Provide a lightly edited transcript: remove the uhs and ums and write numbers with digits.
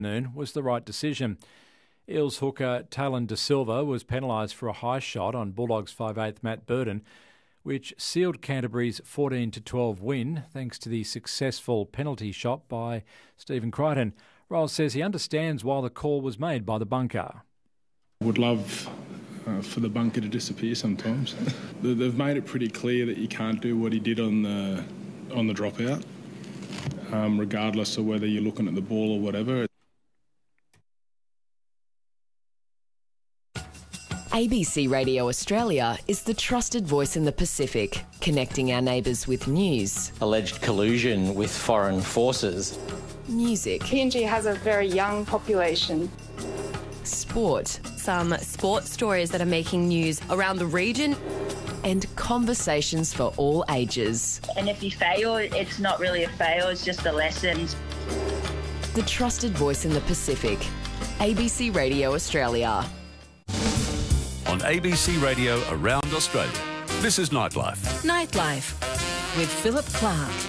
afternoon was the right decision. Eels hooker Talon De Silva was penalised for a high shot on Bulldogs 5'8" Matt Burton, which sealed Canterbury's 14-12 win thanks to the successful penalty shot by Stephen Crichton. Riles says he understands why the call was made by the bunker. Would love for the bunker to disappear sometimes. They've made it pretty clear that you can't do what he did on the dropout, regardless of whether you're looking at the ball or whatever. ABC Radio Australia is the trusted voice in the Pacific, connecting our neighbours with news, alleged collusion with foreign forces, music, PNG has a very young population, sport, some sports stories that are making news around the region, and conversations for all ages. And if you fail, it's not really a fail, it's just a lesson. The trusted voice in the Pacific, ABC Radio Australia. On ABC Radio around Australia, this is Nightlife. Nightlife with Philip Clark.